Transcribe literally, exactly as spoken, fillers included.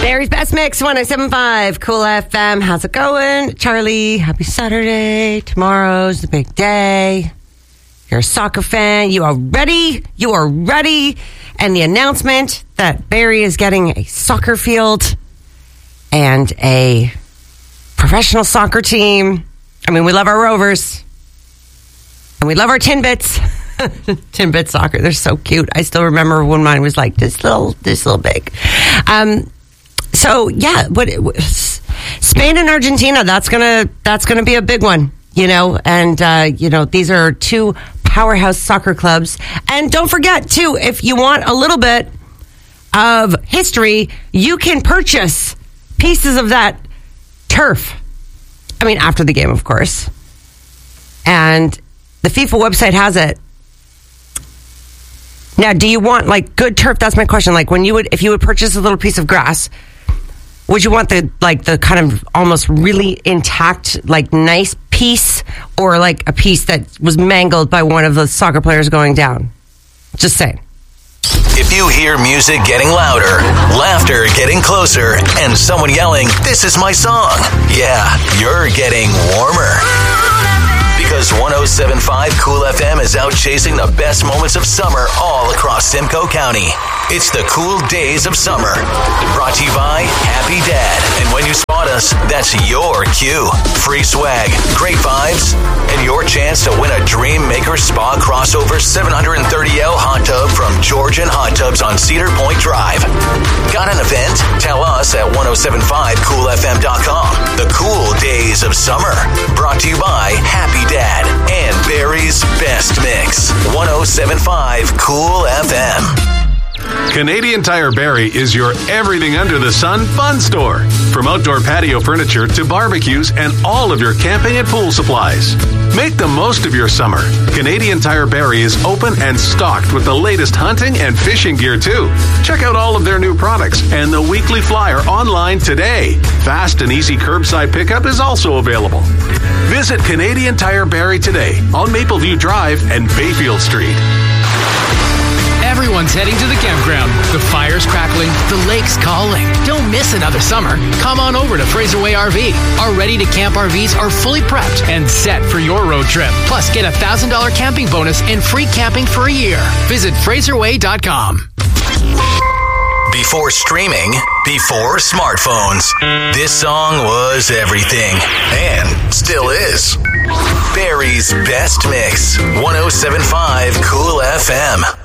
Barry's Best Mix, one oh seven point five, Cool F M. How's it going? Charlie, happy Saturday. Tomorrow's the big day. You're a soccer fan. You are ready. You are ready. And the announcement that Barry is getting a soccer field and a professional soccer team. I mean, we love our Rovers. And we love our Tinbits. Tinbit soccer. They're so cute. I still remember when mine was like this little, this little big. Um, so yeah, what Spain and Argentina, that's gonna that's gonna be a big one, you know. And uh, you know, these are two powerhouse soccer clubs. And don't forget too, if you want a little bit of history, you can purchase pieces of that turf. I mean, after the game, of course. And the FIFA website has it. Now, do you want like good turf? That's my question. Like when you would, if you would purchase a little piece of grass, would you want the like the kind of almost really intact, like nice piece, or like a piece that was mangled by one of the soccer players going down? Just saying. If you hear music getting louder, laughter getting closer, and someone yelling, "This is my song," yeah, you're getting warmer. Because one oh seven point five Cool F M is out chasing the best moments of summer all across Simcoe County. It's the Cool Days of Summer. Brought to you by Happy Dad. And when you spot us, that's your cue. Free swag, great vibes, and your chance to win a Dream Maker Spa Crossover seven thirty L hot tub from Georgian Hot Tubs on Cedar Point Drive. Got an event? Tell us at ten seventy-five cool f m dot com. The Cool Days of Summer. Brought to you by Happy Dad and Barry's Best Mix. ten seventy-five Cool F M. Canadian Tire Barrie is your everything under the sun fun store. From outdoor patio furniture to barbecues and all of your camping and pool supplies. Make the most of your summer. Canadian Tire Barrie is open and stocked with the latest hunting and fishing gear too. Check out all of their new products and the weekly flyer online today. Fast and easy curbside pickup is also available. Visit Canadian Tire Barrie today on Mapleview Drive and Bayfield Street. Everyone's heading to the campground. The fire's crackling, the lake's calling. Don't miss another summer. Come on over to Fraser Way R V. Our ready-to-camp R Vs are fully prepped and set for your road trip. Plus, get a one thousand dollars camping bonus and free camping for a year. Visit fraser way dot com. Before streaming, before smartphones, this song was everything. And still is. Barry's Best Mix. ten seventy-five Cool F M.